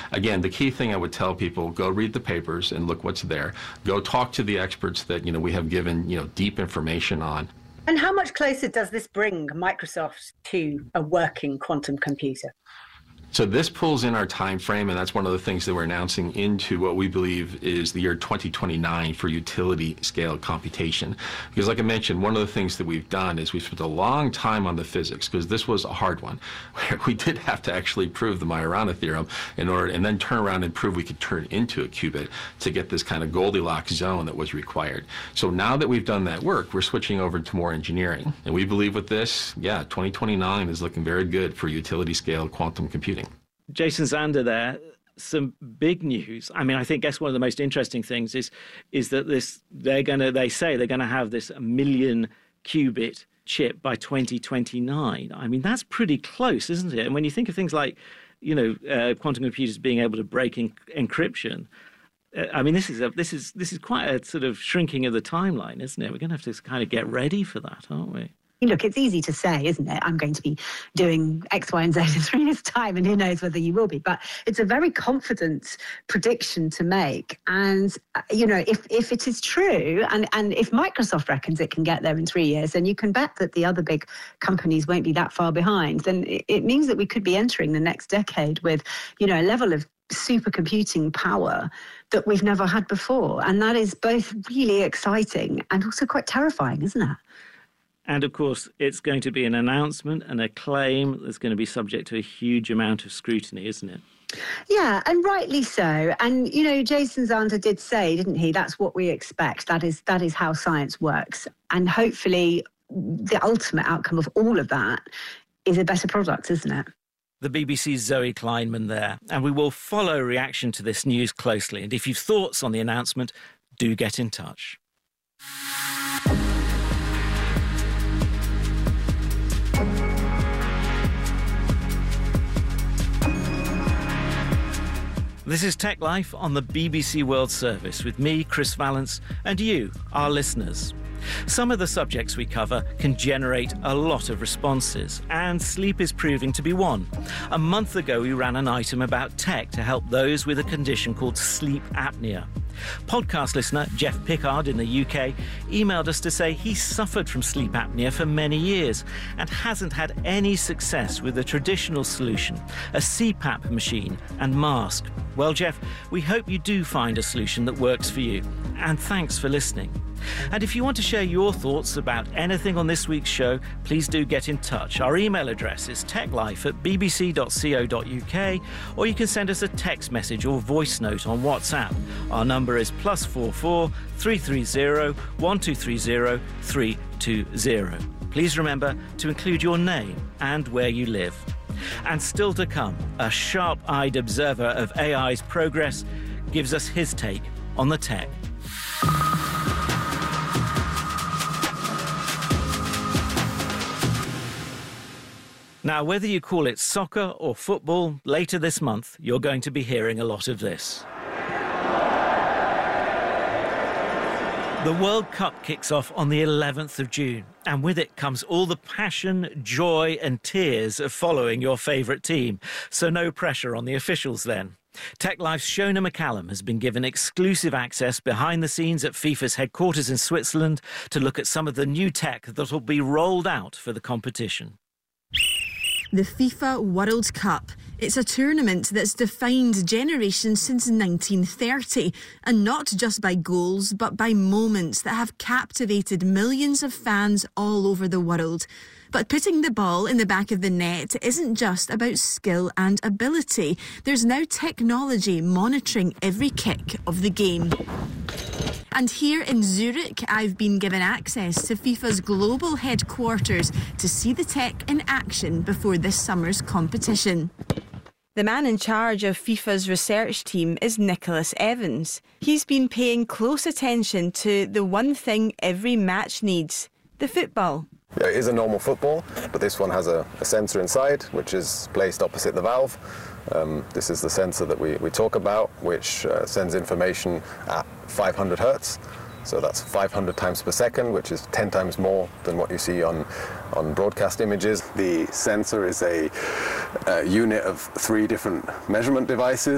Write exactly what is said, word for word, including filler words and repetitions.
again, the key thing I would tell people, go read the papers and look what's there. Go talk to the experts that, you know, we have given, you know, deep information on. And how much closer does this bring Microsoft to a working quantum computer? So this pulls in our time frame, and that's one of the things that we're announcing into what we believe is the year twenty twenty-nine for utility scale computation. Because like I mentioned, one of the things that we've done is we've spent a long time on the physics, because this was a hard one. We did have to actually prove the Majorana theorem in order, and then turn around and prove we could turn into a qubit to get this kind of Goldilocks zone that was required. So now that we've done that work, we're switching over to more engineering. And we believe with this, yeah, twenty twenty-nine is looking very good for utility scale quantum computing. Jason Zander there, some big news. I mean, I think, guess one of the most interesting things is is that this they're going to, they say they're going to have this million qubit chip by twenty twenty-nine. I mean, that's pretty close, isn't it? And when you think of things like, you know, uh, quantum computers being able to break en- encryption, uh, I mean, this is a, this is this is quite a sort of shrinking of the timeline, isn't it? We're going to have to kind of get ready for that, aren't we? Look, it's easy to say, isn't it? I'm going to be doing X, Y, and Z in three years' time, and who knows whether you will be. But it's a very confident prediction to make. And, you know, if, if it is true, and, and if Microsoft reckons it can get there in three years, then you can bet that the other big companies won't be that far behind. Then it, it means that we could be entering the next decade with, you know, a level of supercomputing power that we've never had before. And that is both really exciting and also quite terrifying, isn't it? And, of course, it's going to be an announcement and a claim that's going to be subject to a huge amount of scrutiny, isn't it? Yeah, and rightly so. And, you know, Jason Zander did say, didn't he, that's what we expect. That is, that is how science works. And hopefully the ultimate outcome of all of that is a better product, isn't it? The B B C's Zoe Kleinman there. And we will follow reaction to this news closely. And if you've thoughts on the announcement, do get in touch. This is Tech Life on the B B C World Service with me, Chris Vallance, and you, our listeners. Some of the subjects we cover can generate a lot of responses, and sleep is proving to be one. A month ago, we ran an item about tech to help those with a condition called sleep apnea. Podcast listener Jeff Pickard in the U K emailed us to say he suffered from sleep apnea for many years and hasn't had any success with a traditional solution, a C PAP machine and mask. Well, Jeff, we hope you do find a solution that works for you. And thanks for listening. And if you want to share your thoughts about anything on this week's show, please do get in touch. Our email address is techlife at b b c dot co dot u k, or you can send us a text message or voice note on WhatsApp. Our number is plus four four three three zero one two three zero three two zero. Please remember to include your name and where you live. And still to come, a sharp-eyed observer of A I's progress gives us his take on the tech. Now, whether you call it soccer or football, later this month, you're going to be hearing a lot of this. The World Cup kicks off on the eleventh of June, and with it comes all the passion, joy and tears of following your favourite team. So no pressure on the officials then. Tech Life's Shona McCallum has been given exclusive access behind the scenes at FIFA's headquarters in Switzerland to look at some of the new tech that will be rolled out for the competition. The FIFA World Cup. It's a tournament that's defined generations since nineteen thirty, and not just by goals, but by moments that have captivated millions of fans all over the world. But putting the ball in the back of the net isn't just about skill and ability. There's now technology monitoring every kick of the game. And here in Zurich, I've been given access to FIFA's global headquarters to see the tech in action before this summer's competition. The man in charge of FIFA's research team is Nicholas Evans. He's been paying close attention to the one thing every match needs, the football. Yeah, it is a normal football, but this one has a, a sensor inside, which is placed opposite the valve. Um, this is the sensor that we, we talk about, which uh, sends information at five hundred hertz. So that's five hundred times per second, which is ten times more than what you see on, on broadcast images. The sensor is a, a unit of three different measurement devices.